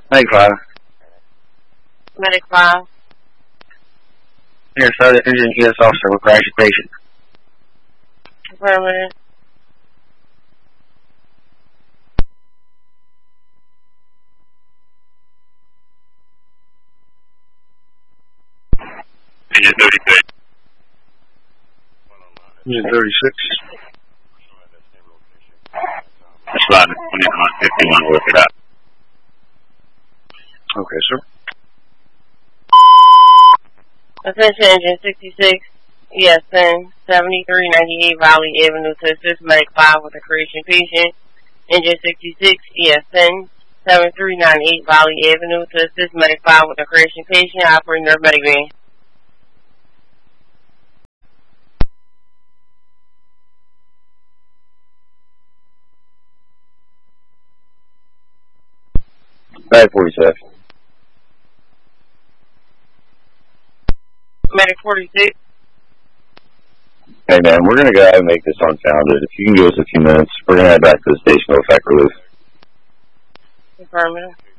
Medic 5. Medic 5. Here, sir, the engine ES officer will crash your patient. Affirmative. Engine 36. Engine 36. That's slide 2151, we'll look it up. Okay, sir. Attention Engine 66, ESN 7398 Valley Avenue to assist Medic 5 with a creation patient. Engine 66, ESN 7398 Valley Avenue to assist Medic 5 with a creation patient. Operating their medic van. Medic 47. Medic 46. Hey, man, we're going to go ahead and make this unfounded. If you can give us a few minutes, we're going to head back to the station to effect relief. Affirmative.